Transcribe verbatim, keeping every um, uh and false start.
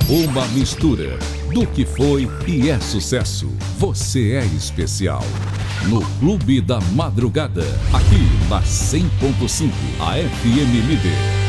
Uma mistura do que foi e é sucesso. Você é especial. No Clube da Madrugada, aqui na cem ponto cinco, a F M Líder.